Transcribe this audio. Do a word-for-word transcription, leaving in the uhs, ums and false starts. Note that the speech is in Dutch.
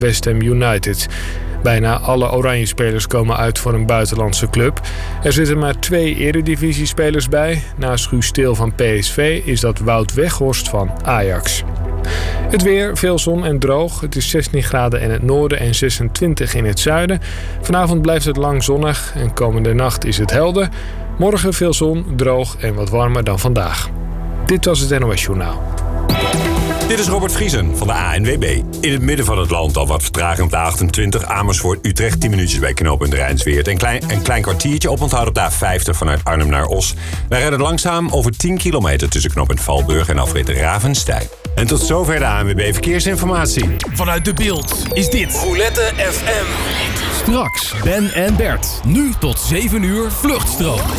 West Ham United. Bijna alle Oranje-spelers komen uit voor een buitenlandse club. Er zitten maar twee Eredivisie-spelers bij. Naast Guus Til van P S V is dat Wout Weghorst van Ajax. Het weer, veel zon en droog. Het is zestien graden in het noorden en zesentwintig in het zuiden. Vanavond blijft het lang zonnig en komende nacht is het helder. Morgen veel zon, droog en wat warmer dan vandaag. Dit was het N O S Journaal. Dit is Robert Vriesen van de A N W B. In het midden van het land al wat vertraging op de achtentwintig. Amersfoort, Utrecht, tien minuutjes bij knooppunt Rijnsweert. Een klein, een klein kwartiertje oponthoud op de A vijftig vanuit Arnhem naar Os. Wij rijden langzaam over tien kilometer tussen knooppunt Valburg en afrit Ravenstein. En tot zover de A N W B Verkeersinformatie. Vanuit De Beeld is dit Roulette F M. Straks Ben en Bert. Nu tot zeven uur Vluchtstrook.